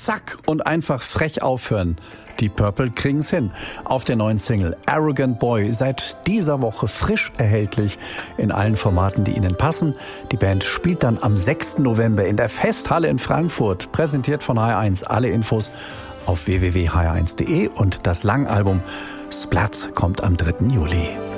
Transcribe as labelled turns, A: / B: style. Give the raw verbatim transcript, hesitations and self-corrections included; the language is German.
A: zack und einfach frech aufhören. Die Purple kriegen's hin. Auf der neuen Single Arrogant Boy seit dieser Woche frisch erhältlich in allen Formaten, die Ihnen passen. Die Band spielt dann am sechsten November in der Festhalle in Frankfurt, präsentiert von H R eins. Alle Infos auf w w w punkt h r eins punkt d e und das Langalbum Splat kommt am dritten Juli.